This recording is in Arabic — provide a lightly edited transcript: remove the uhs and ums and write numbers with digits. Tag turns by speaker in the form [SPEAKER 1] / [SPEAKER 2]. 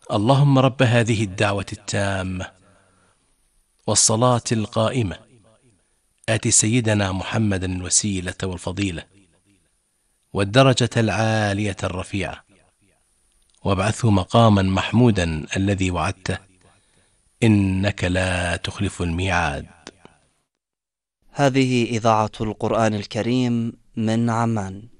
[SPEAKER 1] اللهم رب هذه الدعوة التامة والصلاة القائمة آت سيدنا محمدا الوسيلة والفضيلة والدرجة العالية الرفيعة وابعثه مقاما محمودا الذي وعدته إنك لا تخلف الميعاد.
[SPEAKER 2] هذه إذاعة القرآن الكريم من عمان.